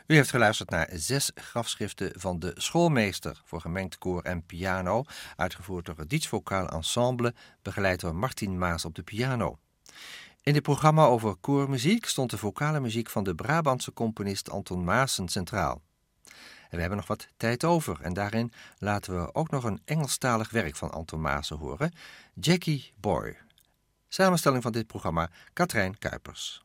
U heeft geluisterd naar 6 grafschriften van de Schoolmeester voor gemengd koor en piano, uitgevoerd door het Diets Vocaal Ensemble, begeleid door Martin Maas op de piano. In dit programma over koormuziek stond de vocale muziek van de Brabantse componist Anton Maassen centraal. En we hebben nog wat tijd over en daarin laten we ook nog een Engelstalig werk van Anton Maassen horen, Jackie Boy. Samenstelling van dit programma, Katrijn Kuipers.